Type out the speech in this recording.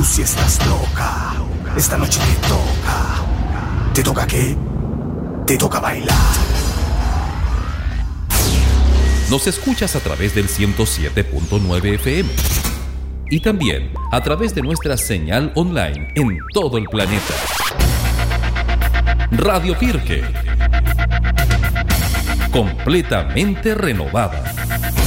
si estás loca, esta noche te toca. ¿Te toca qué? Te toca bailar. Nos escuchas a través del 107.9 FM y también a través de nuestra señal online en todo el planeta. Radio Pirque, completamente renovada.